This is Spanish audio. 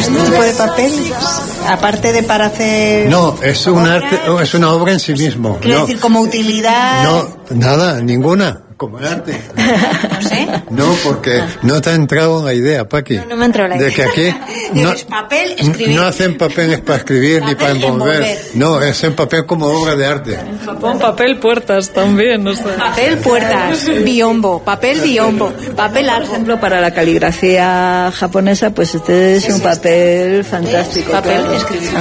tipo de papel? Aparte de para hacer... No, es un arte, es una obra en sí mismo. Quiero decir, como utilidad... No, nada, ninguna. Como el arte. No sé. No, porque no te ha entrado la idea, Paqui. No me ha entrado la idea. De que aquí papel, escribir. No hacen papeles para escribir ni para envolver. No, es en papel como obra de arte. En Japón papel puertas también, no sé. Papel puertas, biombo, papel biombo, papel árbol. Por ejemplo, para la caligrafía japonesa, pues este es un papel fantástico. Papel claro. escribir.